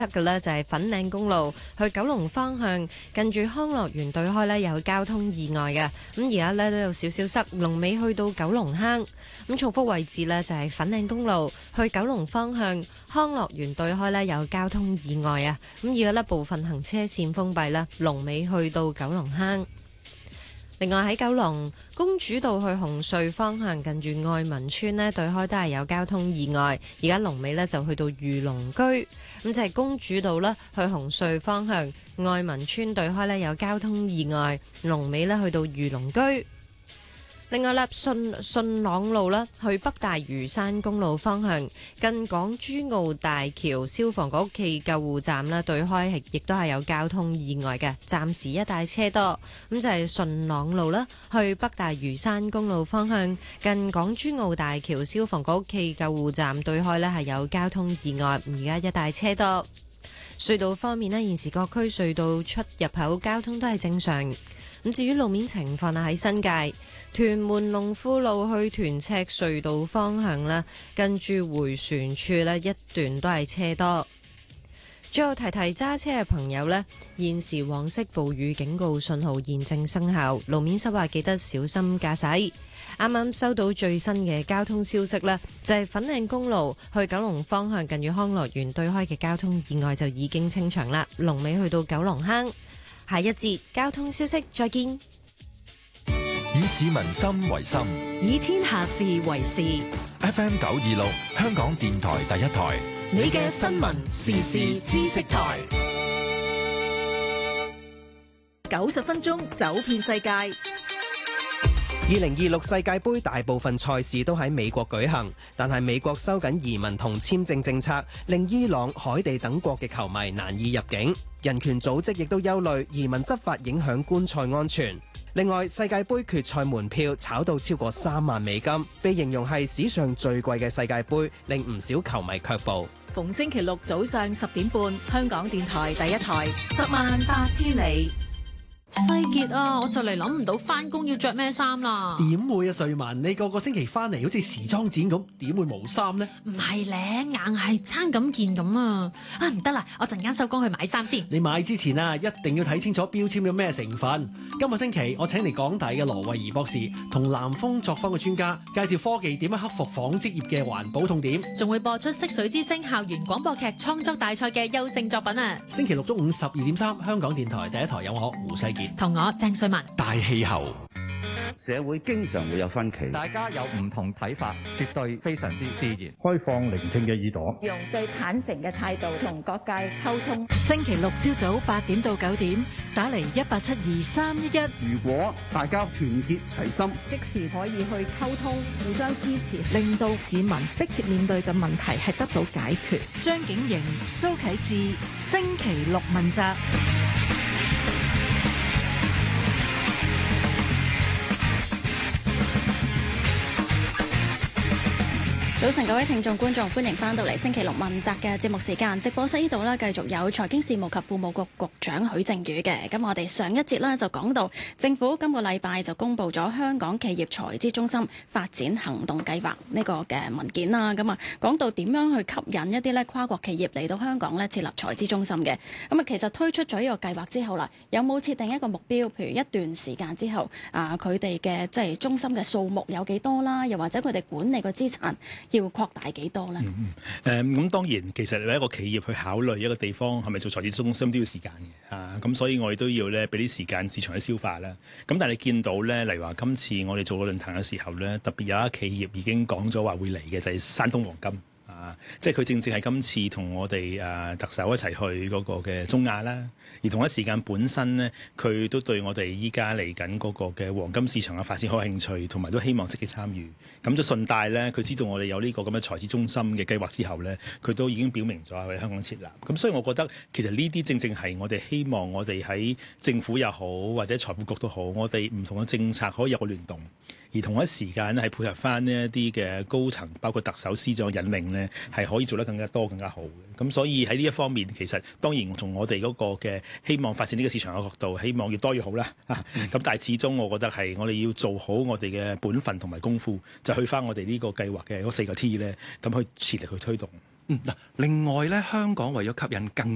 得嘅呢就係粉嶺公路去九龍方向，近住康樂園對開呢有交通意外嘅，咁而家呢都有少少塞，龍尾去到九龍坑。咁重複位置呢就係粉嶺公路去九龍方向，康樂園對開呢有交通意外啊，咁而家呢部分行車線封閉啦，龍尾去到九龍坑。另外喺九龍公主道去紅隧方向，近住愛民村呢對開都係有交通意外，而家龍尾呢就去到御龍居，咁就係公主道啦去紅隧方向，愛民村對開呢有交通意外，龍尾呢去到御龍居。另外啦，順朗路啦，去北大嶼山公路方向，近港珠澳大橋消防局暨救護站啦對開亦都係有交通意外嘅，暫時一帶車多。咁就係順朗路啦，去北大嶼山公路方向，近港珠澳大橋消防局暨救護站對開呢係有交通意外，而家一帶車多。隧道方面呢，現時各區隧道出入口交通都係正常。咁至於路面情況啊，喺新界屯門龍富路去屯赤隧道方向啦，跟住迴旋處呢一段都係車多。最後提提揸車嘅朋友呢，現時黃色暴雨警告信號現正生效，路面濕滑，記得小心駕駛。啱啱收到最新嘅交通消息呢，就係粉嶺公路去九龍方向近住康樂園對開嘅交通意外就已經清場啦，龍尾去到九龍坑。下一節交通消息，再見。 以市民心為心， 以天下事為事。 FM 926，香港電台第一台， 你嘅新聞時事知識台。 90分鐘走遍世界。 2026世界盃大部分賽事都喺美國舉行，但係美國收緊移民同簽證政策，令伊朗、海地等國嘅球迷難以入境。人權組織亦都憂慮移民執法影響觀賽安全。另外，世界盃決賽門票炒到超過3萬美金，被形容係史上最貴嘅世界盃，令唔少球迷卻步。 逢星期六早上10點半，香港電台第一台，10萬八千里。 世杰啊，我就嚟諗唔到翻工要着咩衫啦。 點會啊，瑞文，你個個星期翻嚟好似時裝展咁，點會冇衫呢？ 唔係咧，硬係爭咁件咁啊！啊，唔得啦，我陣間收工去買衫先。 你買之前啊，一定要睇清楚標籤有咩成分。今個星期我請嚟港大嘅羅慧儀博士同南豐作坊嘅專家介紹科技點樣克服紡織業嘅環保痛點， 仲會播出色水之聲校園廣播劇創作大賽嘅優勝作品啊！ 星期六中午12.3，香港電台第一台有我胡世傑同我鄭瑞文。 大氣候。 社會經常會有分歧， 大家有唔同睇法，絕對非常之自然。 開放聆聽嘅耳朵， 用最坦誠嘅態度同各界溝通。 星期六朝早8點到9點，打嚟1872311。 如果大家團結齊心， 即時可以去溝通，互相支持， 令到市民迫切面對嘅問題係得到解決。張景瑩、蘇啟智，星期六問責。 早晨，各位聽眾觀眾，歡迎翻到嚟星期六問責嘅節目時間。直播室呢度呢，繼續有財經事務及庫務局局長許正宇嘅。咁我哋上一節呢，就講到政府今個禮拜就公布咗香港企業財資中心發展行動計劃呢個嘅文件啦。咁啊，講到點樣去吸引一啲呢跨國企業嚟到香港呢設立財資中心嘅。咁啊，其實推出咗呢個計劃之後啦，有冇設定一個目標？譬如一段時間之後啊，佢哋嘅即係中心嘅數目有幾多啦？又或者佢哋管理個資產要擴大幾多呢？ 咁當然，其實一個企業去考慮一個地方係咪做財資中心都要時間嘅，咁所以我哋都要咧俾啲時間市場去消化啦。咁但係你見到咧，例如話今次我哋做個論壇嘅時候咧，特別有一企業已經講咗話會嚟嘅，就係山東黃金。即係佢正正係今次同我哋特首一齊去嗰個嘅中亞啦，而同一時間本身呢，佢都對我哋依家嚟緊嗰個嘅黃金市場嘅發展好有興趣，同埋都希望積極參與。咁就順帶呢，佢知道我哋有呢個咁嘅財資中心嘅計劃之後呢，佢都已經表明咗喺香港設立。咁所以我覺得其實呢啲正正係我哋希望我哋喺政府又好或者財富局都好，我哋唔同嘅政策可以有個聯動。而同一時間咧，係配合翻呢一啲嘅高層，包括特首司長引領呢，係可以做得更加多、更加好嘅。咁所以喺呢一方面，其實當然從我哋嗰個嘅希望發展呢個市場嘅角度，希望越多越好啦。咁但係始終我覺得係我哋要做好我哋嘅本分同埋功夫，就去翻我哋呢個計劃嘅嗰4個 T 呢，咁去全力去推動。 另外咧，香港為咗吸引更